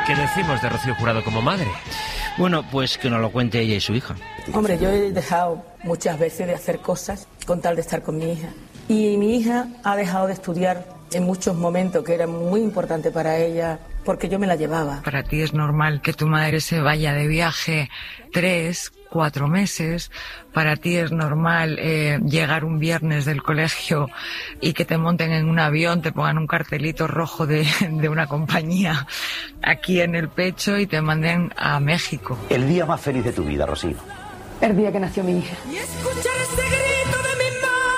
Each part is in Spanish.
¿Qué decimos de Rocío Jurado como madre? Bueno, pues que nos lo cuente ella y su hija. Hombre, yo he dejado muchas veces de hacer cosas con tal de estar con mi hija. Y mi hija ha dejado de estudiar en muchos momentos que era muy importante para ella, porque yo me la llevaba. Para ti es normal que tu madre se vaya de viaje 3, 4 meses. Para ti es normal llegar un viernes del colegio y que te monten en un avión, te pongan un cartelito rojo de una compañía aquí en el pecho y te manden a México. El día más feliz de tu vida, Rocío. El día que nació mi hija. Y escuchar ese grito de mi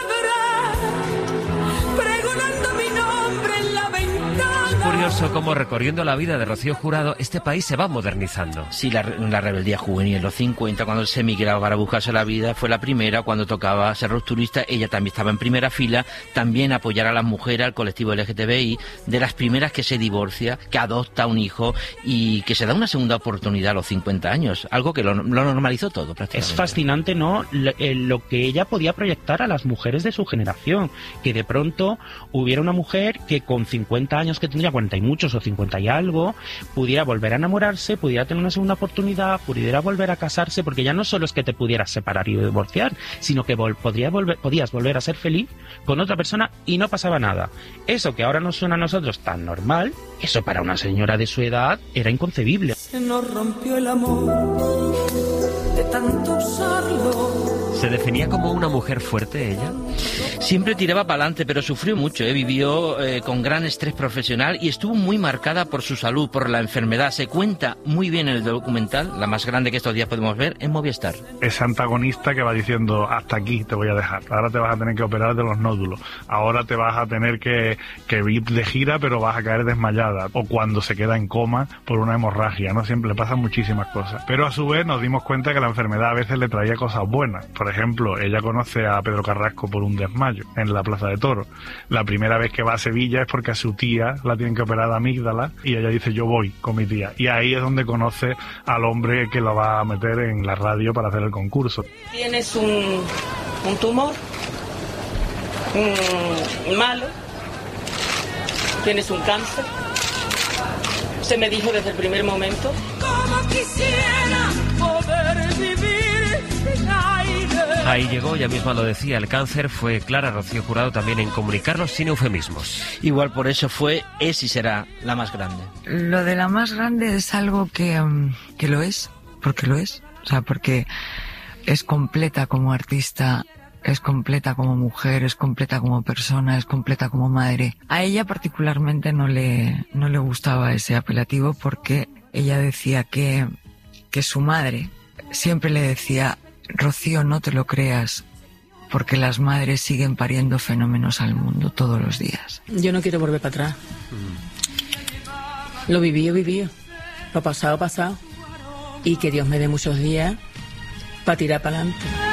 madre, pregonando mi nombre en la ventana. Es curioso cómo recorriendo la vida de Rocío Jurado, este país se va modernizando. Sí, la rebeldía juvenil en los 50, cuando se emigraba para buscarse la vida, fue la primera. Cuando tocaba ser rupturista, ella también estaba en primera fila, también apoyar a las mujeres, al colectivo LGTBI, de las primeras que se divorcia, que adopta un hijo y que se da una segunda oportunidad a los 50 años, algo que lo normalizó todo prácticamente. Es fascinante, ¿no?, lo que ella podía proyectar a las mujeres de su generación, que de pronto hubiera una mujer que con 50 años, que tendría 40 y muchos o 50 y algo, pudiera volver a enamorarse, pudiera tener una segunda oportunidad, pudiera volver a casarse, porque ya no solo es que te pudieras separar y divorciar, sino que podías volver a ser feliz con otra persona y no pasaba nada. Eso que ahora nos suena a nosotros tan normal, eso para una señora de su edad era inconcebible. Se nos rompió el amor de tanto usarlo. ¿Se definía como una mujer fuerte ella? Siempre tiraba para adelante, pero sufrió mucho, vivió con gran estrés profesional y estuvo muy marcada por su salud, por la enfermedad. Se cuenta muy bien en el documental, la más grande que estos días podemos ver, en Movistar. Ese antagonista que va diciendo, hasta aquí te voy a dejar, ahora te vas a tener que operar de los nódulos, ahora te vas a tener que ir de gira pero vas a caer desmayada, o cuando se queda en coma por una hemorragia, ¿no? Siempre le pasan muchísimas cosas. Pero a su vez nos dimos cuenta que la enfermedad a veces le traía cosas buenas. Por ejemplo, ella conoce a Pedro Carrasco por un desmayo en la Plaza de Toros. La primera vez que va a Sevilla es porque a su tía la tienen que operar de amígdala y ella dice, yo voy con mi tía. Y ahí es donde conoce al hombre que lo va a meter en la radio para hacer el concurso. Tienes un tumor malo, tienes un cáncer. Se me dijo desde el primer momento. Como quisiera poder vivir sin aire. Ahí llegó, ella misma lo decía, el cáncer. Fue clara Rocío Jurado también en comunicarlo sin eufemismos. Igual por eso es y será la más grande. Lo de la más grande es algo que lo es, porque lo es. O sea, porque es completa como artista, es completa como mujer, es completa como persona, es completa como madre. A ella particularmente no le gustaba ese apelativo porque ella decía que su madre siempre le decía, Rocío, no te lo creas, porque las madres siguen pariendo fenómenos al mundo todos los días. Yo no quiero volver para atrás. Lo viví. Lo pasado. Y que Dios me dé muchos días para tirar para adelante.